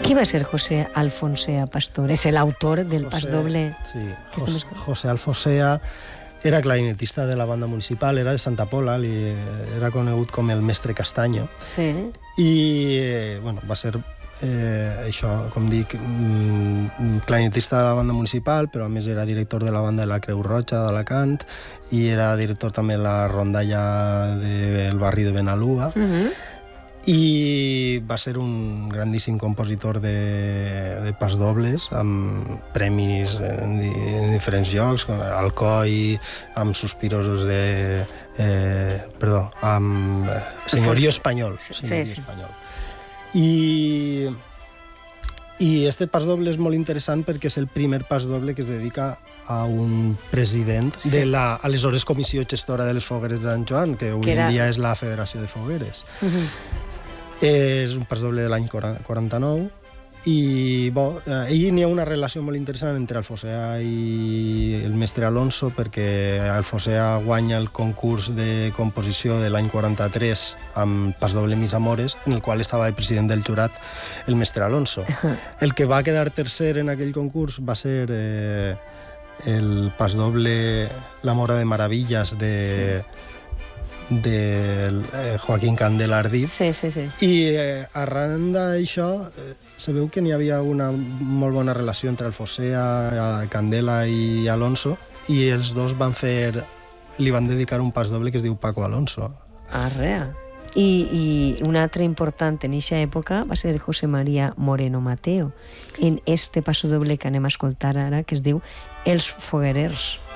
Qui va ser José Alfonsea Pastor? És l'autor del pasdoble? Sí, José Alfonsea era clarinetista de la banda municipal, era de Santa Pola, era conegut com el mestre Castanyo. Sí. I, bueno, va ser això, com dic, clarinetista de la banda municipal, però a més era director de la banda de la Creu Roja d'Alacant i era director també de la rondalla del barri de Benalúa. I va ser un grandíssim compositor de pasdobles amb premis en diferents llocs, com Alcoi, amb Suspiros de... amb Senyorio Espanyol. I este pasdoble és molt interessant perquè és el primer pasdoble que es dedica a un president de la, aleshores, Comissió Gestora de les Fogueres de Sant Joan, que avui en dia és la Federació de Fogueres. És un pasdoble de l'any 49 i, ahir n'hi ha una relació molt interessant entre Alfonsea i el mestre Alonso, perquè Alfonsea guanya el concurs de composició de l'any 43 amb pasdoble Mis Amores, en el qual estava de president del jurat el mestre Alonso. El que va quedar tercer en aquell concurs va ser el pasdoble La Mora de Maravillas de Joaquín Candela Ardit. I arran d'això se veu que n'hi havia una molt bona relació entre Alfonsea, Candela i Alonso, i els dos li van dedicar un pasdoble que es diu Paco Alonso. Rea. I un altre important en aquesta època va ser José María Moreno Mateo, en este pasdoble que anem a escoltar ara, que es diu Els Foguerers.